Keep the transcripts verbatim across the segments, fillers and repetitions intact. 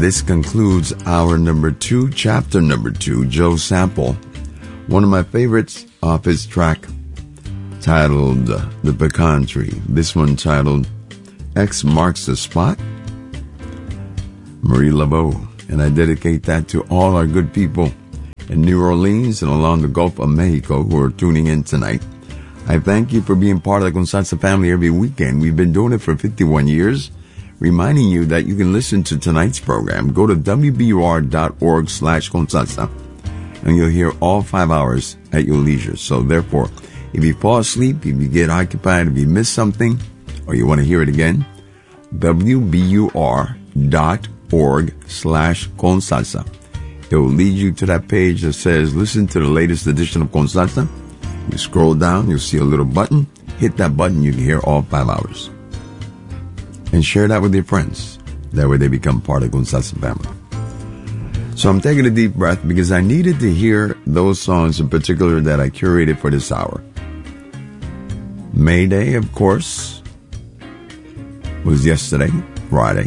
this concludes our number two, chapter number two, Joe Sample. One of my favorites off his track titled uh, The Pecan Tree. This one titled X Marks the Spot, Marie Laveau. And I dedicate that to all our good people in New Orleans and along the Gulf of Mexico who are tuning in tonight. I thank you for being part of the Constanza family every weekend. We've been doing it for fifty-one years. Reminding you that you can listen to tonight's program. Go to W B U R dot org slash Constanza and you'll hear all five hours at your leisure. So therefore, if you fall asleep, if you get occupied, if you miss something, or you want to hear it again, W B U R dot org slash Constanza. It will lead you to that page that says, listen to the latest edition of Constanza. You scroll down, you'll see a little button. Hit that button, you can hear all five hours. And share that with your friends. That way they become part of Constanza family. So I'm taking a deep breath because I needed to hear those songs in particular that I curated for this hour. May Day, of course, was yesterday, Friday.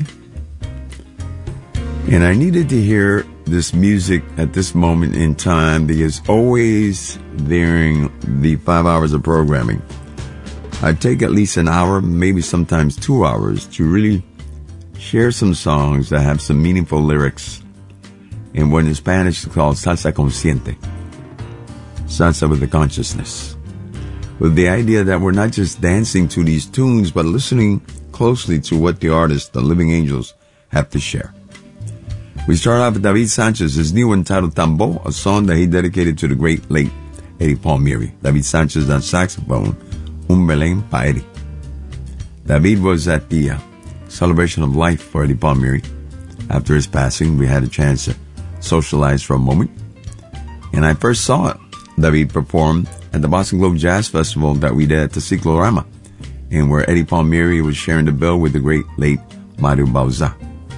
And I needed to hear this music at this moment in time because always during the five hours of programming, I take at least an hour, maybe sometimes two hours, to really share some songs that have some meaningful lyrics in what in Spanish is called salsa consciente, salsa with the consciousness. With the idea that we're not just dancing to these tunes, but listening closely to what the artists, the living angels, have to share. We start off with David Sanchez, his new one titled Tambo, a song that he dedicated to the great late Eddie Palmieri. David Sanchez on saxophone, Un Belén pa' Eddie. David was at the uh, celebration of life for Eddie Palmieri. After his passing, we had a chance to socialize for a moment. And I first saw David perform at the Boston Globe Jazz Festival that we did at the Ciclorama, and where Eddie Palmieri was sharing the bill with the great late Mario Bauza.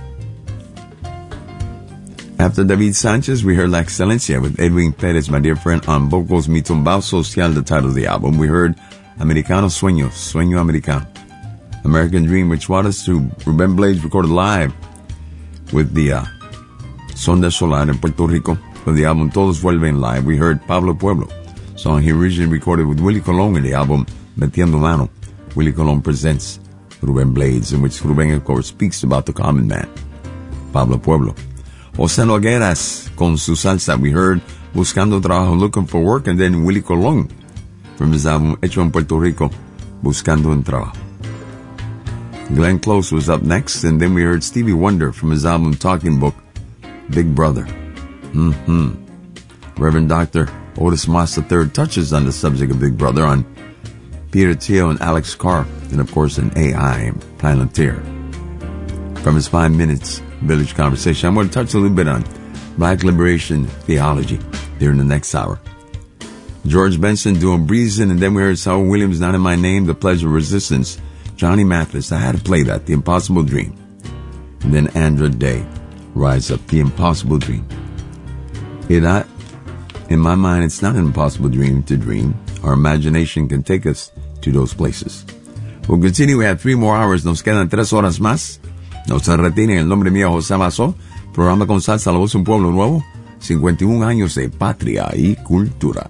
After David Sanchez, we heard La Excelencia with Edwin Perez, my dear friend, on vocals. Mi Tumbao Social, the title of the album. We heard Americano Sueños, Sueño Americano. American Dream, which was to Ruben Blades recorded live with the uh, Son del Solar in Puerto Rico for the album Todos Vuelven Live. We heard Pablo Pueblo, song he originally recorded with Willie Colon in the album Metiendo Mano. Willie Colon presents Ruben Blades, in which Ruben, of course, speaks about the common man, Pablo Pueblo. José Nogueras con su salsa. We heard Buscando Trabajo, Looking for Work, and then Willie Colon from his album Hecho en Puerto Rico, Buscando un Trabajo. Glenn Close was up next, and then we heard Stevie Wonder from his album Talking Book, Big Brother. Mm-hmm. Reverend Doctor Otis Moss the third touches on the subject of Big Brother on Peter Thiel and Alex Carr, and of course an A I, Planeteer. From his five minutes Village Conversation, I'm going to touch a little bit on Black Liberation Theology during the next hour. George Benson doing Breezing, and then we heard Saul Williams, Not in My Name, The Pledge of Resistance, Johnny Mathis, I had to play that, The Impossible Dream. And then Andra Day, Rise Up, The Impossible Dream. It not, in my mind, it's not an impossible dream to dream. Our imagination can take us to those places. We'll continue. We have three more hours. Nos quedan tres horas más. No se retiren. El nombre mío es José Mazó. Programa con salsa, la voz de un pueblo nuevo. cincuenta y un años de patria y cultura.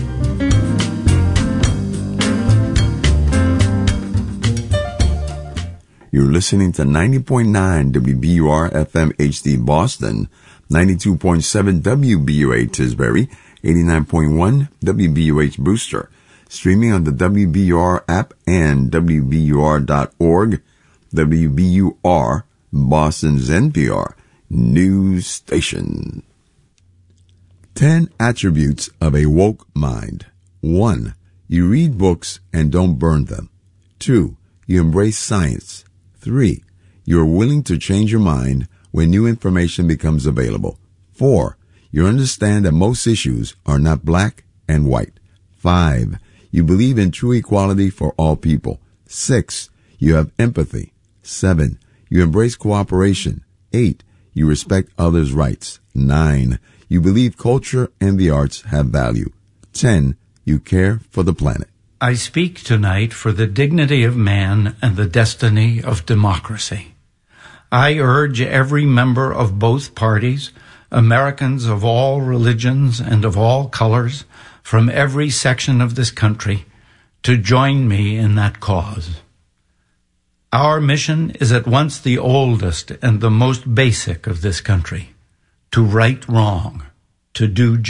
You're listening to ninety point nine W B U R F M H D Boston, ninety-two point seven W B U A Tisbury, eighty-nine point one W B U H Brewster, streaming on the W B U R app and W B U R dot org, W B U R, Boston's N P R news station. Ten attributes of a woke mind. One, you read books and don't burn them. Two, you embrace science. Three, you are willing to change your mind when new information becomes available. Four, you understand that most issues are not black and white. Five, you believe in true equality for all people. Six, you have empathy. Seven, you embrace cooperation. Eight, you respect others' rights. Nine, you believe culture and the arts have value. Ten, you care for the planet. I speak tonight for the dignity of man and the destiny of democracy. I urge every member of both parties, Americans of all religions and of all colors, from every section of this country, to join me in that cause. Our mission is at once the oldest and the most basic of this country: to right wrong, to do